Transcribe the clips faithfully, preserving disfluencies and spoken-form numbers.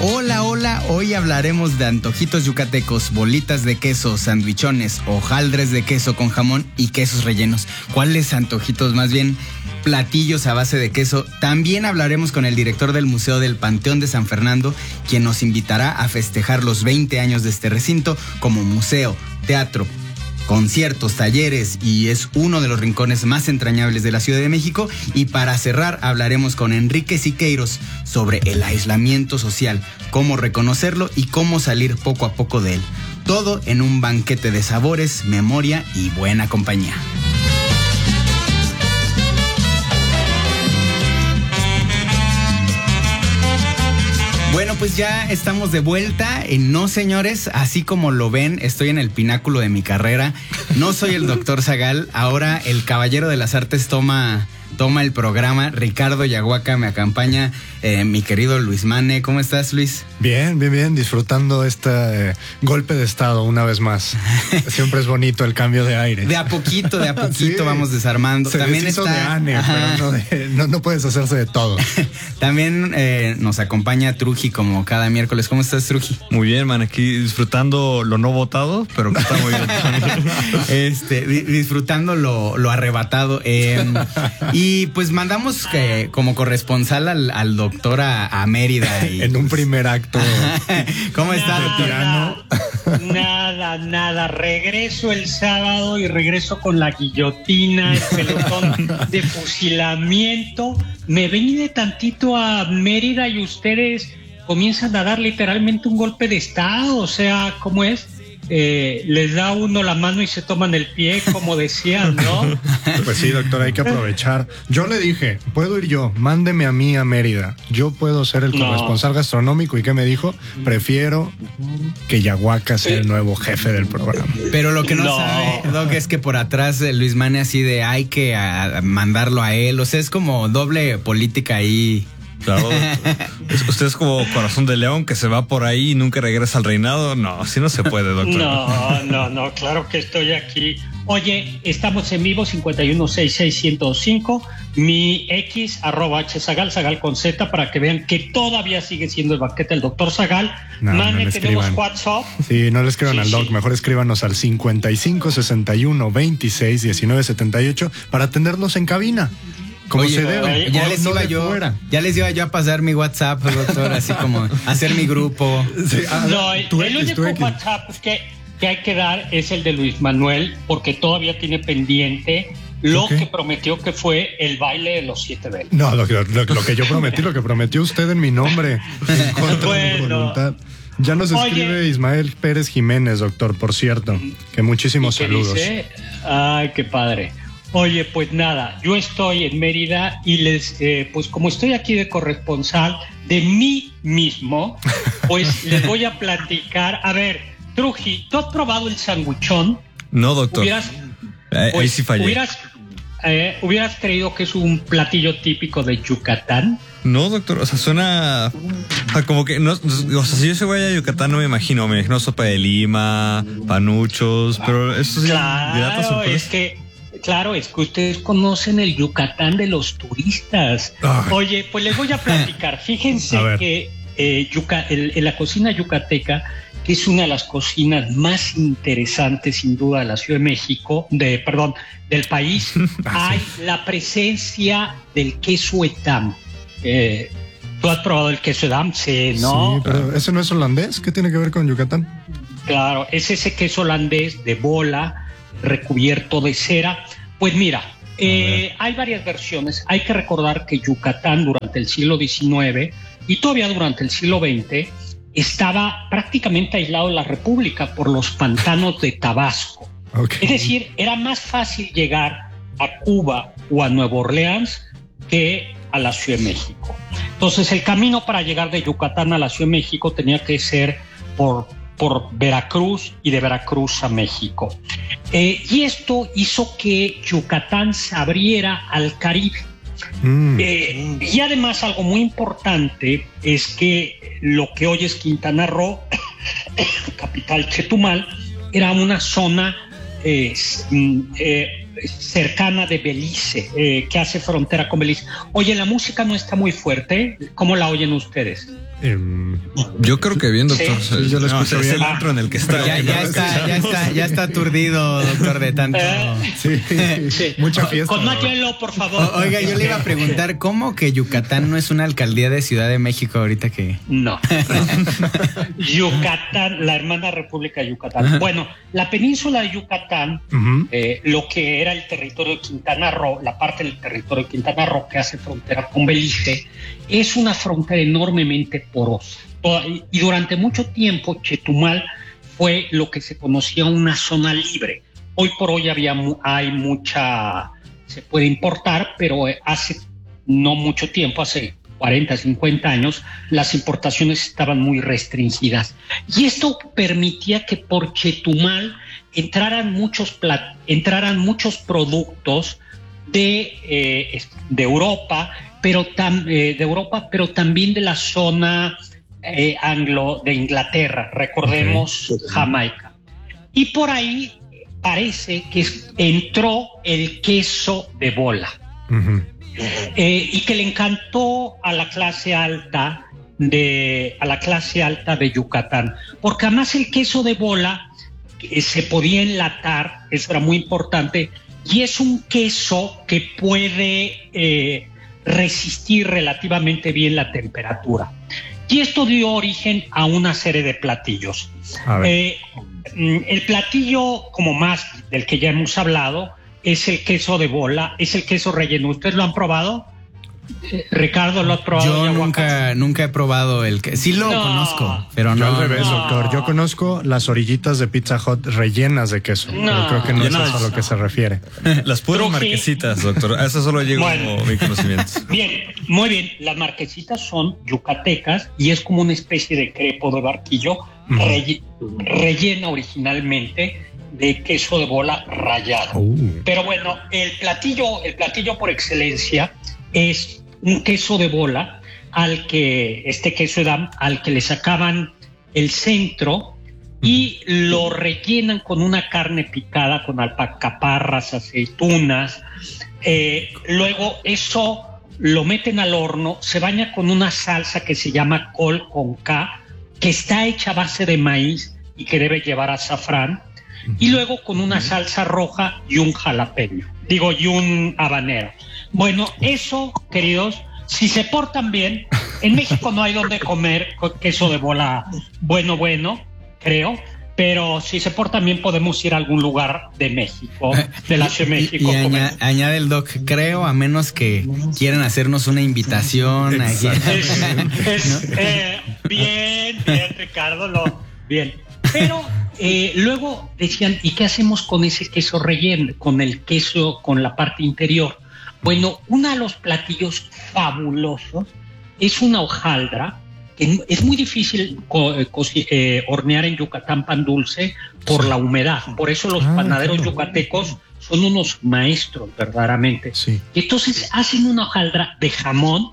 Hola, hola, hoy hablaremos de antojitos yucatecos, bolitas de queso, sandwichones, hojaldres de queso con jamón y quesos rellenos. ¿Cuáles antojitos? Más bien, platillos a base de queso. También hablaremos con el director del Museo del Panteón de San Fernando, quien nos invitará a festejar los veinte años de este recinto como museo, teatro, conciertos, talleres, y es uno de los rincones más entrañables de la Ciudad de México. Y para cerrar hablaremos con Enrique Siqueiros sobre el aislamiento social, cómo reconocerlo y cómo salir poco a poco de él. Todo en un banquete de sabores, memoria y buena compañía. Bueno, pues ya estamos de vuelta en No Señores, así como lo ven, estoy en el pináculo de mi carrera. No soy el doctor Zagal, ahora el caballero de las artes toma, toma el programa. Ricardo Yaguaca me acompaña, eh, mi querido Luis Mane. ¿Cómo estás, Luis? Bien, bien, bien, disfrutando este eh, golpe de estado una vez más. Siempre es bonito el cambio de aire. De a poquito, de a poquito sí, vamos desarmando. Se También está... está de Ane, pero no, de, no, no puedes hacerse de todo. También eh, nos acompaña Truji como cada miércoles. ¿Cómo estás, Truji? Muy bien, man, aquí disfrutando lo no votado, pero que está muy bien. este, di- disfrutando lo, lo arrebatado. Eh, y pues mandamos que, como corresponsal al, al doctor a, a Mérida. Y, en un primer acto. ¿Cómo estás, nada, nada, nada. Regreso el sábado y regreso con la guillotina, el pelotón de fusilamiento. Me vine tantito a Mérida y ustedes comienzan a dar literalmente un golpe de estado. O sea, ¿cómo es? Eh, les da uno la mano y se toman el pie, como decían, ¿no? Pues sí, doctor, hay que aprovechar. Yo le dije, puedo ir yo, mándeme a mí a Mérida. Yo puedo ser el No. corresponsal gastronómico. ¿Y qué me dijo? Prefiero que Yaguaca sea el nuevo jefe del programa. Pero lo que no, No. sabe, Doc, es que por atrás eh, Luis Mane así de hay que a, a mandarlo a él. O sea, es como doble política ahí. Claro. Usted es como corazón de león que se va por ahí y nunca regresa al reinado. No, así no se puede, doctor. No, no, no, claro que estoy aquí. Oye, estamos en vivo, cincuenta y uno sesenta y seis ciento cinco, mi X, arroba H Zagal, Zagal con Z, para que vean que todavía sigue siendo el banquete del doctor Zagal. No, no Mane, le tenemos escriban. WhatsApp. Sí, no le escriban Sí, al doc, sí. mejor escríbanos al cincuenta y cinco sesenta y uno veintiséis diecinueve setenta y ocho para atendernos en cabina. Como Oye, se debe. ya No- les no iba de yo, fuera. ya les iba yo a pasar mi WhatsApp, doctor, así como hacer mi grupo. Sí, ah, No, tu el X, tu único X. WhatsApp que, que hay que dar es el de Luis Manuel, porque todavía tiene pendiente lo Ok. que prometió que fue el baile de los siete velas. No, lo, que- lo- lo que yo prometí, lo que prometió usted en mi nombre, en contra de mi Bueno. voluntad. Ya nos Oye. escribe Ismael Pérez Jiménez, doctor, por cierto, que muchísimos ¿Y qué saludos. dice? Ay, qué padre. Oye, pues nada, yo estoy en Mérida y les, eh, pues como estoy aquí de corresponsal de mí mismo, pues les voy a platicar. A ver, Truji, ¿tú has probado el sanguichón? No, doctor. Hubieras, Ahí, ahí pues, sí fallé. hubieras, eh, hubieras creído que es un platillo típico de Yucatán. No, doctor, o sea, suena o sea, como que no, o sea, si yo se voy a Yucatán no me imagino, me imagino sopa de lima, panuchos, pero eso sí, grata Claro, sorpresa. es que Claro, es que ustedes conocen el Yucatán de los turistas. Ay. Oye, pues les voy a platicar. Fíjense A ver. que eh, yuca, el, en la cocina yucateca, que es una de las cocinas más interesantes, sin duda, de la Ciudad de México, de, perdón, del país, Ah, hay sí. la presencia del queso edam. Eh, ¿Tú has probado el queso edam? Sí, ¿no? Sí, pero ¿ese no es holandés? ¿Qué tiene que ver con Yucatán? Claro, es ese queso holandés de bola recubierto de cera. Pues mira, eh, hay varias versiones. Hay que recordar que Yucatán durante el siglo diecinueve y todavía durante el siglo veinte estaba prácticamente aislado de la República por los pantanos de Tabasco. Okay. Es decir, era más fácil llegar a Cuba o a Nueva Orleans que a la Ciudad de México. Entonces, el camino para llegar de Yucatán a la Ciudad de México tenía que ser por por Veracruz y de Veracruz a México. Eh, y esto hizo que Yucatán se abriera al Caribe. Mm. Eh, y además algo muy importante es que lo que hoy es Quintana Roo, capital Chetumal, era una zona eh, eh, cercana de Belice, eh, que hace frontera con Belice. Oye, la música no está muy fuerte. ¿Cómo la oyen ustedes? Um, yo creo que bien, doctor. Sí, sí, yo lo escucho no, es bien. el antro en el que está. Ya, ya está, ya está, ya está aturdido, doctor, de tanto. sí, Sí. mucha fiesta. Con más hielo, por favor. O- oiga, yo le iba a preguntar, ¿cómo que Yucatán no es una alcaldía de Ciudad de México ahorita que? No. Yucatán, la hermana República de Yucatán. Bueno, la península de Yucatán, Uh-huh. eh, lo que era el territorio de Quintana Roo, la parte del territorio de Quintana Roo que hace frontera con Belice, es una frontera enormemente porosa. Y durante mucho tiempo Chetumal fue lo que se conocía una zona libre. Hoy por hoy había, hay mucha, se puede importar, pero hace no mucho tiempo, hace cuarenta, cincuenta años, las importaciones estaban muy restringidas. Y esto permitía que por Chetumal entraran muchos, plat, entraran muchos productos de, eh, de Europa, pero tam, eh, de Europa, pero también de la zona eh, anglo de Inglaterra, recordemos okay. Jamaica. Y por ahí parece que entró el queso de bola. Uh-huh. Eh, y que le encantó a la clase alta de a la clase alta de Yucatán, porque además el queso de bola eh, se podía enlatar, eso era muy importante, y es un queso que puede eh, resistir relativamente bien la temperatura. Y esto dio origen a una serie de platillos. Eh, el platillo como más del que ya hemos hablado es el queso de bola, es el queso relleno. ¿Ustedes lo han probado? Eh, Ricardo, ¿lo has probado? Yo nunca, nunca he probado el queso. Sí lo no. conozco, pero no. Yo al revés, no. doctor. Yo conozco las orillitas de Pizza Hut rellenas de queso. No. Pero creo que no es eso a lo que se refiere. Las puras marquesitas, doctor. A eso solo llegó bueno, mi conocimiento. Bien, muy bien. Las marquesitas son yucatecas y es como una especie de crepo de barquillo uh-huh. rell- rellena originalmente de queso de bola rallado. Uh. Pero bueno, el platillo, el platillo por excelencia es un queso de bola al que, este queso edam, al que le sacaban el centro y lo rellenan con una carne picada, con alcaparras, aceitunas. Eh, luego eso lo meten al horno, se baña con una salsa que se llama col con K, que está hecha a base de maíz y que debe llevar azafrán. Y luego con una salsa roja y un jalapeño, digo, y un habanero. Bueno, eso, queridos, si se portan bien, en México no hay donde comer queso de bola bueno, bueno, creo, pero si se portan bien podemos ir a algún lugar de México, de la Ciudad de México. Y, y aña, añade el doc, creo, a menos que quieran hacernos una invitación. Aquí. Es, es, ¿no? eh, bien, bien, Ricardo, lo, bien. Pero eh, luego decían, ¿y qué hacemos con ese queso relleno, con el queso, con la parte interior? Bueno, uno de los platillos fabulosos es una hojaldra, que es muy difícil co- co- eh, hornear en Yucatán pan dulce por la humedad. Por eso los ah, panaderos claro. yucatecos son unos maestros, verdaderamente. Sí. Y entonces hacen una hojaldra de jamón,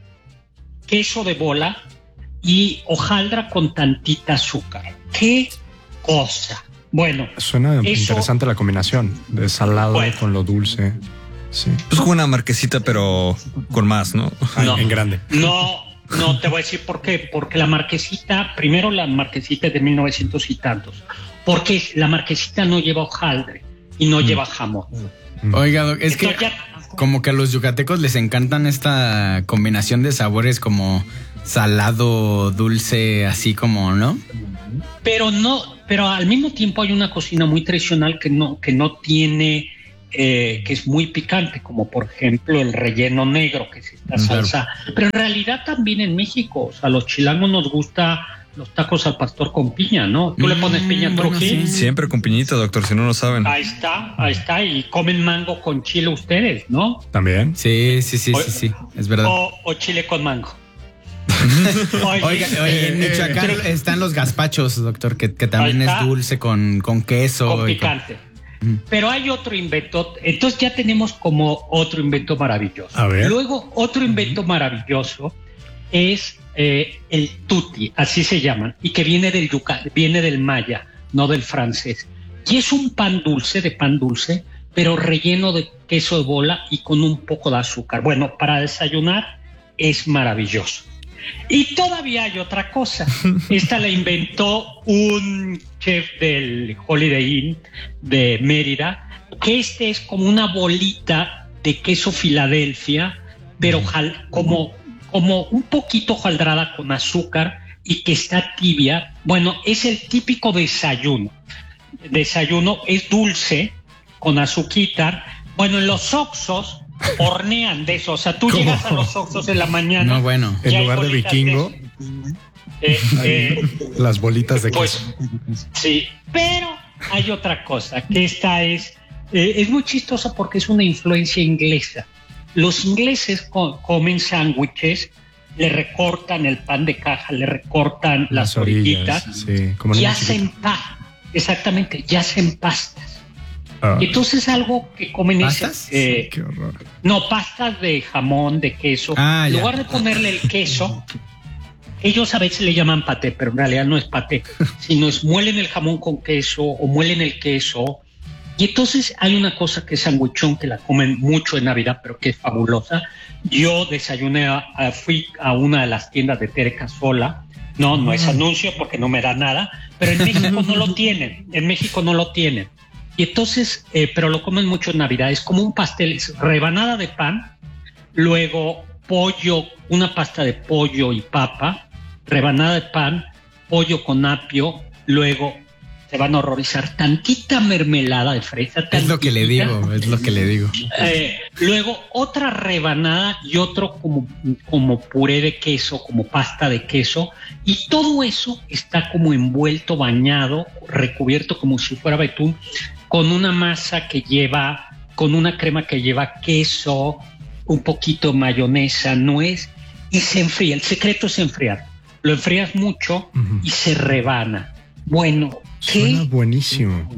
queso de bola y hojaldra con tantita azúcar. ¡Qué cosa! Bueno. Suena eso, interesante la combinación de salado bueno. con lo dulce. Sí. Pues como una marquesita, pero con más, ¿no? no en grande. No, no, te voy a decir por qué. Porque la marquesita, primero la marquesita es de mil novecientos y tantos. Porque la marquesita no lleva hojaldre y no mm. lleva jamón. Mm. Oiga, doc, es Entonces, que ya... como que a los yucatecos les encantan esta combinación de sabores como salado, dulce, así como, ¿no? Pero no, pero al mismo tiempo hay una cocina muy tradicional que no, que no tiene, eh, que es muy picante, como por ejemplo el relleno negro, que es esta salsa. Claro. Pero en realidad también en México, o sea, a los chilangos nos gusta los tacos al pastor con piña, ¿no? ¿Tú mm, le pones piña a bueno, sí. Siempre con piñita, doctor, si no lo saben. Ahí está, ahí está, y comen mango con chile ustedes, ¿no? También. Sí, sí, sí, o, sí, sí, es verdad. O, o chile con mango. Oye, oiga, oye, en Michoacán eh, están los gazpachos, doctor, que, que también es dulce con, con queso. Con picante. Con... Pero hay otro invento, entonces ya tenemos como otro invento maravilloso. A ver. Luego, otro invento uh-huh. maravilloso es eh, el tutti, así se llaman, y que viene del yuca, viene del maya, no del francés. Y es un pan dulce, de pan dulce, pero relleno de queso de bola y con un poco de azúcar. Bueno, para desayunar es maravilloso. Y todavía hay otra cosa. Esta la inventó un chef del Holiday Inn de Mérida, que este es como una bolita de queso Filadelfia, pero jal, como, como un poquito hojaldrada con azúcar y que está tibia. Bueno, es el típico desayuno. Desayuno es dulce, con azuquita. Bueno, en los Oxxos hornean de eso. O sea, tú ¿Cómo? llegas a los Oxxos en la mañana. No, bueno. y En hay lugar de bolitas vikingo, de- eh, eh, las bolitas de pues queso. sí, pero hay otra cosa, que esta es, eh, es muy chistosa porque es una influencia inglesa. Los ingleses co- comen sándwiches, le recortan el pan de caja, le recortan las, orillitas sí, como en y una hacen chiquita. pa, exactamente, y hacen pastas. Ah, Y entonces algo que comen ¿Pastas? es, eh, qué horror. no, pastas de jamón, de queso. Ah, en ya. lugar de ponerle el queso, ellos a veces le llaman paté, pero en realidad no es paté, sino es muelen el jamón con queso o muelen el queso. Y entonces hay una cosa que es sandwichón, que la comen mucho en Navidad, pero que es fabulosa. Yo desayuné, a- a- fui a una de las tiendas de Tere Casola. No, no es anuncio porque no me da nada, pero en México no lo tienen. En México no lo tienen. Y entonces, eh, pero lo comen mucho en Navidad. Es como un pastel, es rebanada de pan, luego pollo, una pasta de pollo y papa, rebanada de pan, pollo con apio, luego se van a horrorizar, tantita mermelada de fresa. Es lo que le tantitita, digo, es lo que le digo. eh, luego otra rebanada y otro como, como puré de queso, como pasta de queso, y todo eso está como envuelto, bañado, recubierto como si fuera betún, con una masa que lleva, con una crema que lleva queso, un poquito mayonesa, nuez, y se enfría. El secreto es enfriar. Lo enfrías mucho Ujú. y se rebana. Bueno, Suena qué buenísimo.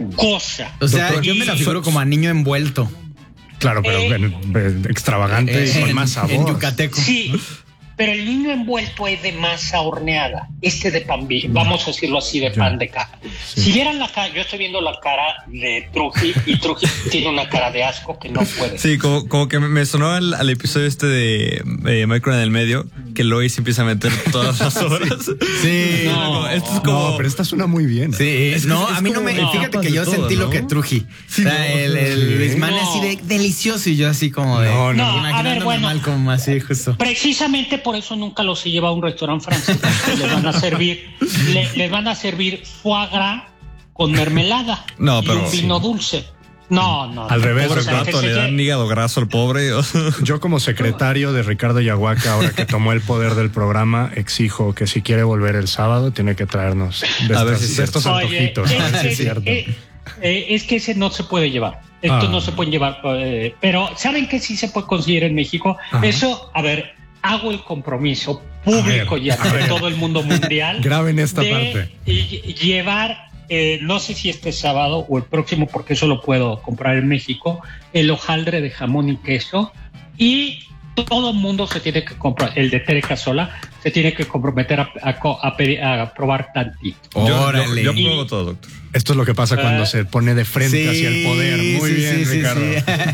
cosa. O sea, Doctor, yo me la y- figuro como a niño envuelto. Claro, pero Eh, en- en- extravagante y En- con más sabor. En yucateco. Sí, pero el niño envuelto es de masa horneada, este de pan, vi- vamos a decirlo así, de Ya. pan de caja. Sí. Si vieran la cara, yo estoy viendo la cara de Truji y Truji tiene una cara de asco que no puede. Sí, como, como que me sonó al, al episodio este de eh, Micro en el medio, que Lois empieza a meter todas las horas. Sí. No. Esto es como... No, pero esta suena muy bien. Sí, Es que no, es a mí no como me. no, Fíjate que de yo todo, sentí lo ¿no? que Truji. Sí, o sea, no, el, el sí. Luis Mane No. así de delicioso y yo así como de. No, no, No, a ver, imaginándome bueno. mal como así, justo. Precisamente por eso nunca los he llevado a un restaurante francés. Les van a servir, le- les van a servir foie gras con mermelada No, y pero un vino dulce. No, no. Al no. revés, Pobre O sea, que plato, se le lle- dan hígado graso al pobre. o sea. Yo como secretario de Ricardo Yahuaca, ahora que tomó el poder del programa, exijo que si quiere volver el sábado, tiene que traernos de, A ver estas- si es de estos cierto. Oye, antojitos. es, a ver si es es- cierto. eh, eh, es que ese no se puede llevar. Esto Ah. no se puede llevar. eh, pero ¿saben qué sí se puede conseguir en México? Ajá. Eso, a ver, hago el compromiso público A ver, ya a de ver. todo el mundo mundial. Graben esta de parte. lle- llevar, eh, no sé si este sábado o el próximo, porque eso lo puedo comprar en México, el hojaldre de jamón y queso. Y todo el mundo se tiene que comprar, el de Tere Casola, se tiene que comprometer a, a co- a pedir- a probar tantito. Yo, yo, Órale. yo pruebo todo, doctor. Esto es lo que pasa cuando Ah. se pone de frente hacia el poder. Muy sí, bien, sí, sí, Ricardo.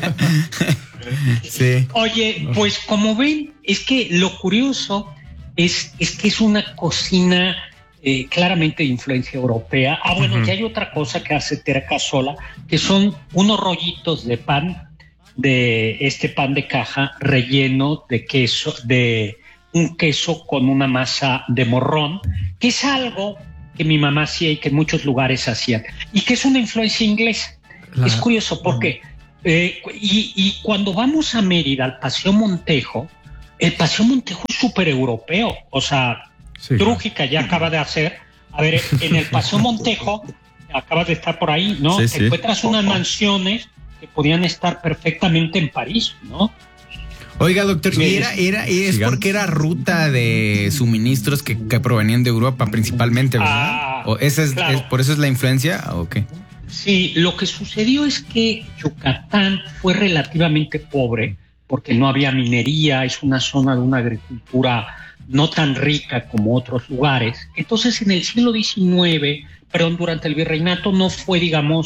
Sí. Sí. Oye, pues como ven, es que lo curioso es, es que es una cocina eh, claramente de influencia europea. Ah, bueno, Ujú. y hay otra cosa que hace Tere Casola, que son unos rollitos de pan, de este pan de caja relleno de queso, de un queso con una masa de morrón, que es algo que mi mamá hacía y que en muchos lugares hacían, y que es una influencia inglesa. La- Es curioso porque, eh, y, y cuando vamos a Mérida, al Paseo Montejo, el Paseo Montejo es súper europeo. O sea, Sí, Trújica ya acaba de hacer, a ver, en el Paseo Montejo, acabas de estar por ahí, ¿no? Sí, Te sí. encuentras unas mansiones que podían estar perfectamente en París, ¿no? Oiga, doctor, Sí. ¿y era, era, y es Gigante. porque era ruta de suministros que, que provenían de Europa principalmente, ¿verdad? Ah, ¿O esa es, claro. es- ¿Por eso es la influencia o qué? Sí, lo que sucedió es que Yucatán fue relativamente pobre porque no había minería, es una zona de una agricultura no tan rica como otros lugares. Entonces, en el siglo diecinueve, perdón, durante el virreinato no fue, digamos,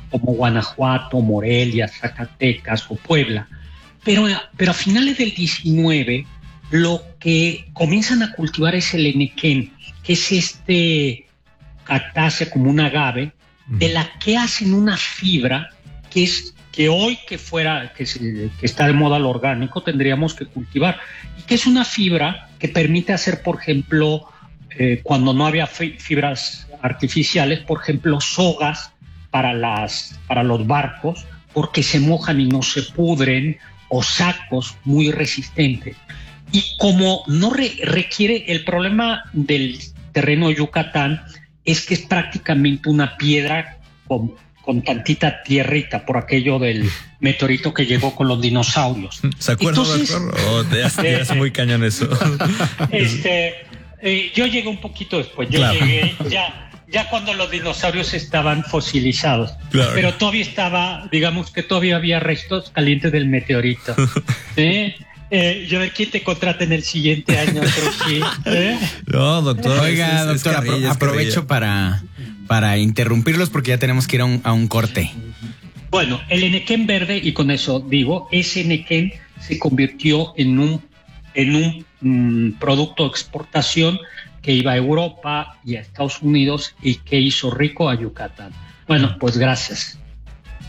como Guanajuato, Morelia, Zacatecas o Puebla. Pero, pero a finales del diecinueve lo que comienzan a cultivar es el enequén, que es este cactácea como un agave, de la que hacen una fibra que es que hoy que fuera que, se, que está de moda lo orgánico tendríamos que cultivar, y que es una fibra que permite hacer, por ejemplo, eh, cuando no había fibras artificiales, por ejemplo, sogas para las para los barcos, porque se mojan y no se pudren, o sacos muy resistentes. Y como no re, requiere, el problema del terreno de Yucatán es que es prácticamente una piedra con, con tantita tierrita por aquello del meteorito que llegó con los dinosaurios. ¿Se acuerdan? Entonces, oh, ya, ya es muy cañón eso. Este, eh, yo llegué un poquito después, yo claro. llegué ya, ya cuando los dinosaurios estaban fosilizados, claro. pero todavía estaba, digamos que todavía había restos calientes del meteorito. ¿Sí? Eh, yo ver quién te contrata en el siguiente año, Truqui, ¿eh? No, doctor. Oiga, es, es, doctor, es carrilla, aprovecho es para, para interrumpirlos porque ya tenemos que ir a un, a un corte. Bueno, el enequén verde, y con eso digo, ese enequén se convirtió en un, en un mm, producto de exportación que iba a Europa y a Estados Unidos y que hizo rico a Yucatán. Bueno, pues gracias.